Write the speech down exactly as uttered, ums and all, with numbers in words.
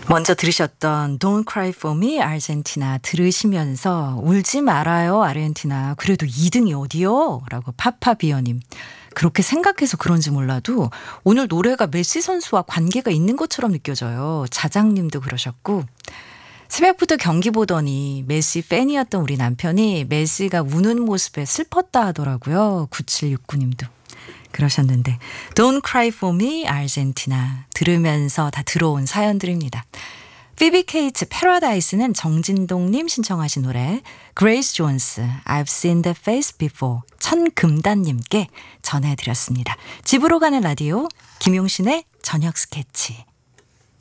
먼저 들으셨던 Don't Cry For Me 아르헨티나 들으시면서 울지 말아요 아르헨티나 그래도 이 등이 어디요? 라고 파파비어님 그렇게 생각해서 그런지 몰라도 오늘 노래가 메시 선수와 관계가 있는 것처럼 느껴져요. 자장님도 그러셨고 새벽부터 경기 보더니 메시 팬이었던 우리 남편이 메시가 우는 모습에 슬펐다 하더라고요. 구칠육구님도 그러셨는데 Don't Cry For Me 아르헨티나 들으면서 다 들어온 사연들입니다. 피비 케이츠 패러다이스는 정진동님 신청하신 노래 그레이스 존스 I've seen that face before 천금단님께 전해드렸습니다. 집으로 가는 라디오 김용신의 저녁 스케치.